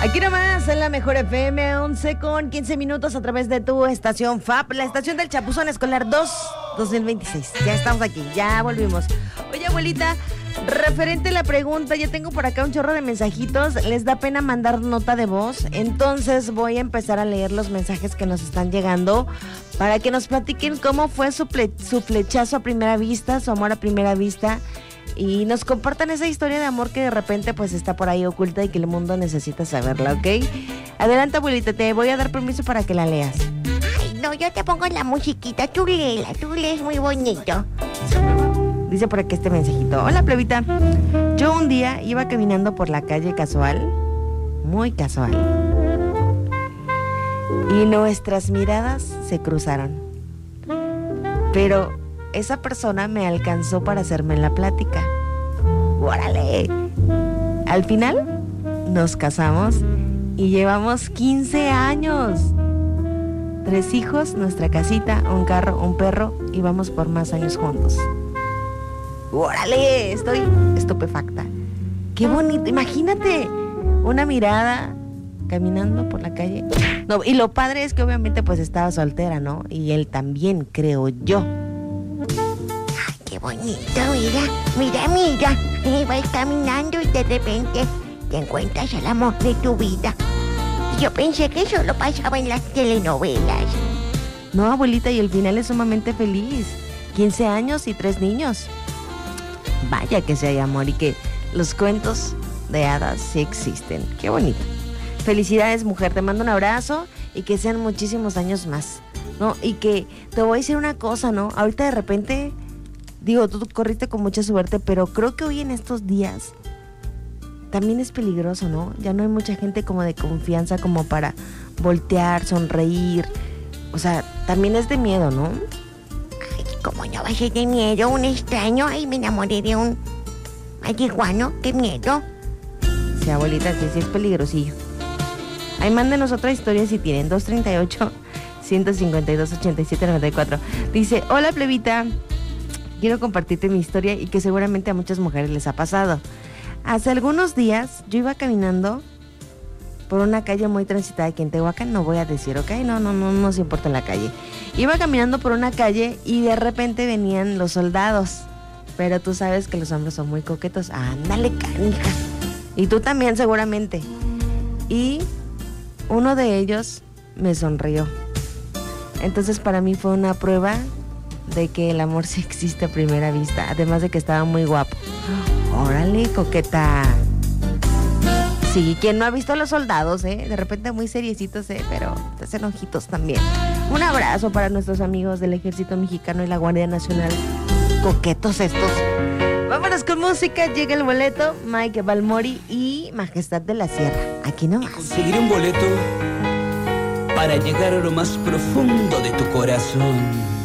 Aquí nomás en la Mejor FM, 11 con 15 minutos a través de tu estación FAP, la estación del Chapuzón Escolar 2, 2026. Ya estamos aquí, ya volvimos. Oye, abuelita, referente a la pregunta, ya tengo por acá un chorro de mensajitos. ¿Les da pena mandar nota de voz? Entonces voy a empezar a leer los mensajes que nos están llegando para que nos platiquen cómo fue su flechazo a primera vista, su amor a primera vista. Y nos compartan esa historia de amor que de repente pues está por ahí oculta y que el mundo necesita saberla, ¿ok? Adelante, abuelita, te voy a dar permiso para que la leas. Ay, no, yo te pongo la musiquita, tú lees muy bonito. Dice por aquí este mensajito. Hola, plebita. Yo un día iba caminando por la calle casual, muy casual, y nuestras miradas se cruzaron. Pero esa persona me alcanzó para hacerme la plática. ¡Órale! Al final nos casamos y llevamos 15 años. 3 hijos, nuestra casita, un carro, un perro y vamos por más años juntos. ¡Órale! Estoy estupefacta. ¡Qué bonito! Imagínate una mirada caminando por la calle. No, y lo padre es que obviamente pues estaba soltera, ¿no? Y él también, creo yo. Qué bonito, mira. Vas caminando y de repente te encuentras al amor de tu vida. Yo pensé que solo pasaba en las telenovelas. No, abuelita, y el final es sumamente feliz. 15 años y 3 niños. Vaya que sí hay amor y que los cuentos de hadas sí existen. Qué bonito. Felicidades, mujer, te mando un abrazo y que sean muchísimos años más, ¿no? Y que te voy a decir una cosa, ¿no? Ahorita de repente, digo, tú corriste con mucha suerte, pero creo que hoy en estos días también es peligroso, ¿no? Ya no hay mucha gente como de confianza como para voltear, sonreír. O sea, también es de miedo, ¿no? Ay, ¿cómo no va a ser de miedo? Un extraño, ay, me enamoré de un marihuano, qué miedo. Sí, abuelita, que sí es peligrosillo. Ahí mándenos otra historia si tienen, 238-152-8794. Dice, hola, plebita. Quiero compartirte mi historia y que seguramente a muchas mujeres les ha pasado. Hace algunos días yo iba caminando por una calle muy transitada aquí en Tehuacán, no voy a decir, ¿ok? No se importa en la calle. Iba caminando por una calle y de repente venían los soldados, pero tú sabes que los hombres son muy coquetos. Ándale, canija. Y tú también seguramente. Y uno de ellos me sonrió. Entonces para mí fue una prueba de que el amor sí existe a primera vista, además de que estaba muy guapo. Órale, coqueta. Sí, quien no ha visto a los soldados, de repente muy seriecitos, pero te hacen ojitos también. Un abrazo para nuestros amigos del Ejército Mexicano y la Guardia Nacional. Coquetos estos. Vámonos con música, llega el boleto, Mike Balmori y Majestad de la Sierra. Aquí nomás. Conseguir un boleto para llegar a lo más profundo de tu corazón.